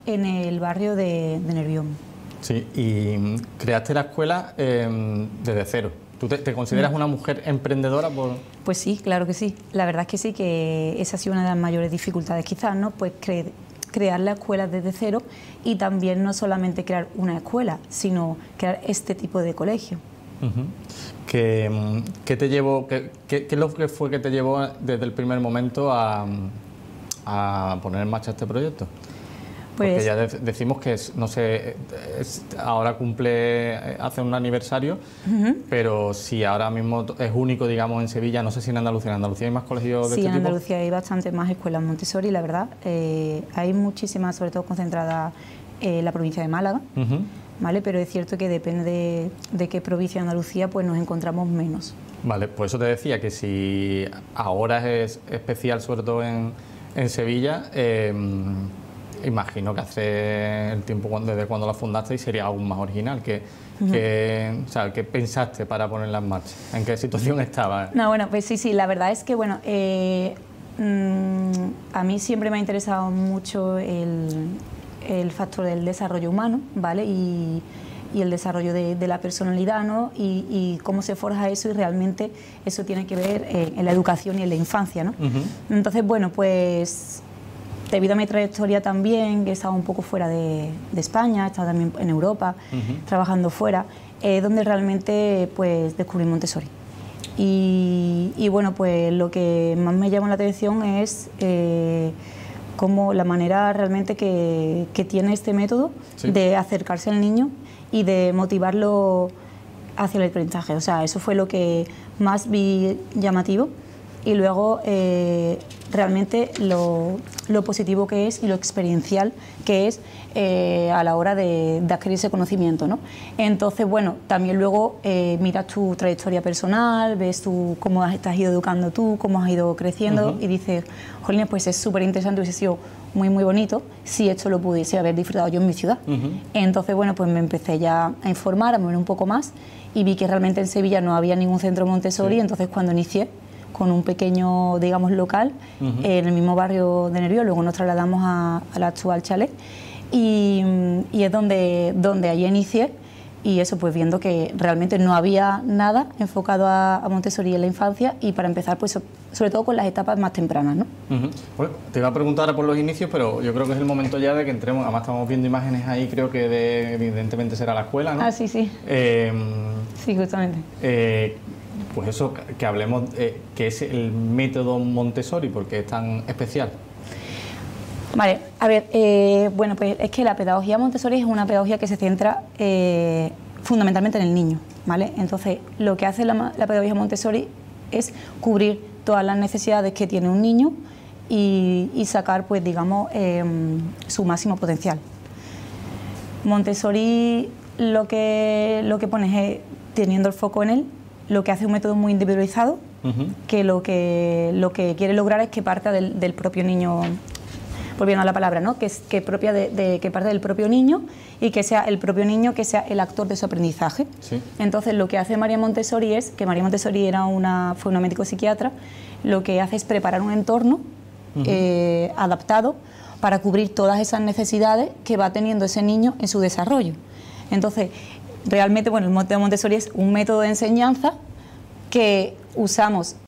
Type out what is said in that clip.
En el barrio de Nervión. Sí, y creaste la escuela desde cero. ¿Tú te consideras una mujer emprendedora? Pues sí, claro que sí. La verdad es que sí, que esa ha sido una de las mayores dificultades quizás, ¿no? Pues crear la escuela desde cero y también no solamente crear una escuela, sino crear este tipo de colegio. ¿Qué te llevó, qué es lo que fue que te llevó desde el primer momento a poner en marcha este proyecto? Porque Pues, ya decimos que, no sé, ahora hace un aniversario, pero si ahora mismo es único, digamos, en Sevilla, no sé si en Andalucía hay más colegios de este tipo. Sí, en Andalucía hay bastante más escuelas Montessori, la verdad. Hay muchísimas, sobre todo concentradas en la provincia de Málaga, ¿vale? Pero es cierto que depende de qué provincia de Andalucía, pues nos encontramos menos. Vale, por eso te decía que si ahora es especial, sobre todo en Sevilla, imagino que hace el tiempo desde cuando la fundaste y sería aún más original. ¿Qué pensaste para ponerla en marcha? ¿En qué situación estaba? No, bueno, pues sí, la verdad es que, bueno, a mí siempre me ha interesado mucho el factor del desarrollo humano, ¿vale? Y el desarrollo de la personalidad, ¿no? Y cómo se forja eso, y realmente eso tiene que ver en la educación y en la infancia, ¿no? Entonces, bueno, pues debido a mi trayectoria también, que he estado un poco fuera de España, he estado también en Europa, trabajando fuera, donde realmente pues descubrí Montessori. Y bueno, pues lo que más me llamó la atención es como la manera realmente que tiene este método de acercarse al niño y de motivarlo hacia el aprendizaje. O sea, eso fue lo que más vi llamativo. Y luego realmente lo positivo que es y lo experiencial que es a la hora de adquirir ese conocimiento, ¿no? Entonces, bueno, también luego miras tu trayectoria personal, ves tú cómo te has ido educando tú, cómo has ido creciendo, y dices, jolín, pues es súper interesante, hubiese sido muy bonito si esto lo pudiese haber disfrutado yo en mi ciudad. Entonces, bueno, pues me empecé ya a informar, a mover un poco más, y vi que realmente en Sevilla no había ningún centro Montessori. Entonces cuando inicié con un pequeño, digamos, local en el mismo barrio de Nervión, luego nos trasladamos al actual chalet, y es donde allí inicié. Y eso, pues viendo que realmente no había nada enfocado a Montessori en la infancia, y para empezar, pues sobre todo con las etapas más tempranas, ¿no? Bueno, te iba a preguntar ahora por los inicios, pero yo creo que es el momento ya de que entremos. Además estamos viendo imágenes ahí, creo que evidentemente será la escuela, ¿no? Ah, sí. Sí, justamente. Pues eso, que hablemos, ¿qué es el método Montessori? ¿Por qué es tan especial? Vale, a ver, bueno, pues es que la pedagogía Montessori es una pedagogía que se centra fundamentalmente en el niño, ¿vale? Entonces, lo que hace la pedagogía Montessori es cubrir todas las necesidades que tiene un niño y sacar, pues digamos, su máximo potencial. Montessori lo que pone es, teniendo el foco en él, lo que hace un método muy individualizado, que lo que quiere lograr es que parta del propio niño, volviendo a la palabra, ¿no? Que parte del propio niño, y que sea el propio niño que sea el actor de su aprendizaje. Entonces, lo que hace María Montessori es, que María Montessori fue una médico psiquiatra, lo que hace es preparar un entorno adaptado para cubrir todas esas necesidades que va teniendo ese niño en su desarrollo. Entonces, realmente, bueno, el método Montessori es un método de enseñanza que usamos